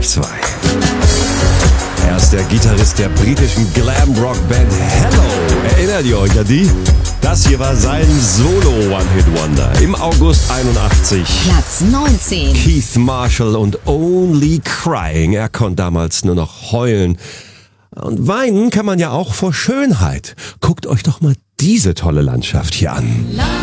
2. Er ist der Gitarrist der britischen Glam-Rock-Band Hello. Erinnert ihr euch an die? Das hier war sein Solo-One-Hit-Wonder im August 81. Platz 19. Keith Marshall und Only Crying. Er konnte damals nur noch heulen. Und weinen kann man ja auch vor Schönheit. Guckt euch doch mal diese tolle Landschaft hier an.